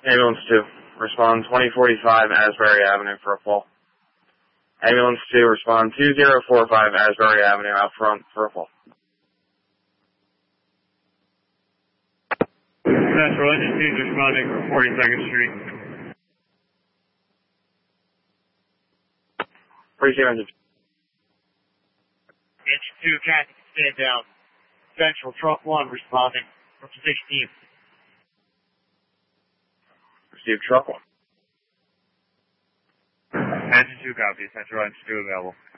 Ambulance 2, respond 2045 Asbury Avenue for a fall. Ambulance 2, respond 2045 Asbury Avenue out front for a fall. Central Engine 2 is responding for 42nd Street. Receive engine. Engine 2 traffic stand down. Central truck 1 responding from 16th. Receive truck 1. Engine 2 copy. Central Engine 2 available.